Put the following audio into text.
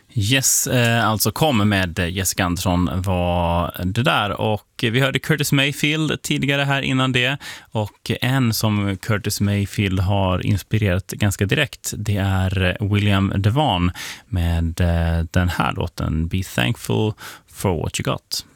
Yes, alltså Kom med Jessica Andersson var det där, och vi hörde Curtis Mayfield tidigare här innan det, och en som Curtis Mayfield har inspirerat ganska direkt, det är William DeVaughn med den här låten Be Thankful for What You Got.